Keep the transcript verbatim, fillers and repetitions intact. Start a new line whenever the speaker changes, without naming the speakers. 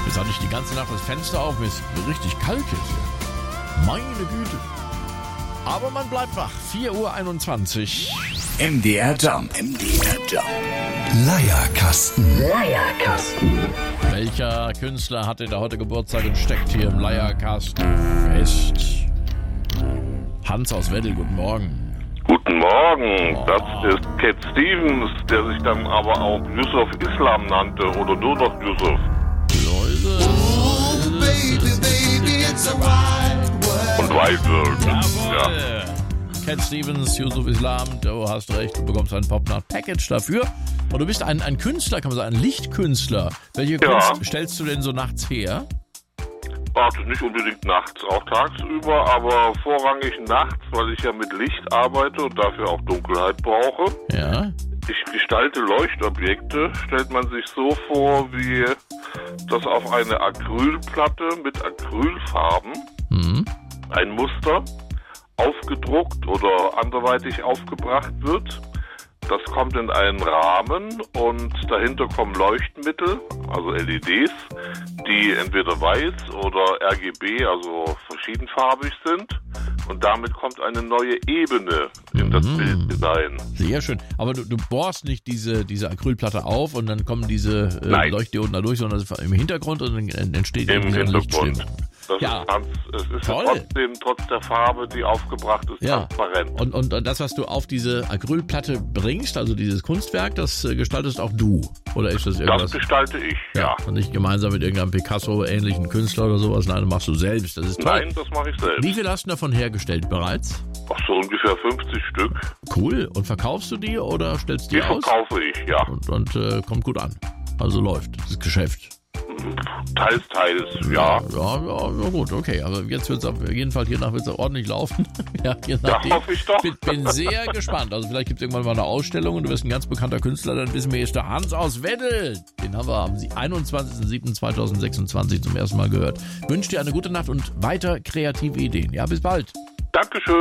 Jetzt hatte ich die ganze Nacht das Fenster auf, mir ist richtig kalt jetzt hier. Meine Güte. Aber man bleibt wach. vier Uhr einundzwanzig.
M D R Jump. M D R Jump. Leierkasten. Leierkasten.
Welcher Künstler hatte da heute Geburtstag und steckt hier im Leierkasten fest? Hans aus Weddel, guten Morgen.
Guten Morgen,
Oh.
das ist Cat Stevens, der sich dann aber auch Yusuf Islam nannte oder nur noch Yusuf.
So ist es. So ist es.
Und Wild World. Ja.
Jawohl. Cat Stevens, Yusuf Islam, du hast recht, du bekommst ein Popnacht-Package dafür. Und du bist ein, ein Künstler, kann man sagen, ein Lichtkünstler. Welche
Ja.
Kunst stellst du denn so nachts her?
Also nicht unbedingt nachts, auch tagsüber, aber vorrangig nachts, weil ich ja mit Licht arbeite und dafür auch Dunkelheit brauche.
Ja.
Ich gestalte Leuchtobjekte, stellt man sich so vor, wie das auf eine Acrylplatte mit Acrylfarben
Mhm.
ein Muster aufgedruckt oder anderweitig aufgebracht wird. Das kommt in einen Rahmen und dahinter kommen Leuchtmittel, also L E Ds, die entweder weiß oder R G B, also verschiedenfarbig sind. Und damit kommt eine neue Ebene in das
Mhm.
Bild hinein.
Sehr schön. Aber du, du bohrst nicht diese, diese Acrylplatte auf und dann kommen diese äh,
Nein.
Leuchtdioden da durch, sondern im Hintergrund und dann entsteht
Im
irgendwie so ein
Hintergrund.
Lichtschimmer.
Das
Ja.
ist ganz, es ist
Toll.
trotzdem, trotz der Farbe, die aufgebracht ist,
Ja.
transparent.
Und, und das, was du auf diese Acrylplatte bringst, also dieses Kunstwerk, das äh, gestaltest auch du? Oder ist das irgendwas?
Das gestalte ich, ja.
Und nicht gemeinsam mit irgendeinem Picasso-ähnlichen Künstler oder sowas. Nein, das machst du selbst. Das ist toll.
Nein, das mache ich selbst.
Wie viel hast du davon hergestellt bereits?
Ach, so ungefähr fünfzig Stück.
Cool. Und verkaufst du die oder stellst du
Die
die aus?
verkaufe ich, ja.
Und, und äh, kommt gut an. Also läuft das Geschäft.
Teils, teils, ja.
Ja, ja, ja gut, okay. Aber jetzt wird es auf jeden Fall hiernach wird's ordentlich laufen. ja, je nachdem.
hoffe ich doch.
Bin, bin sehr gespannt. Also vielleicht gibt es irgendwann mal eine Ausstellung und du wirst ein ganz bekannter Künstler. Dann wissen wir, ist der Hans aus Weddel. Den haben wir am einundzwanzigsten siebten zweitausendsechsundzwanzig zum ersten Mal gehört. Wünsche dir eine gute Nacht und weiter kreative Ideen. Ja, bis bald.
Dankeschön.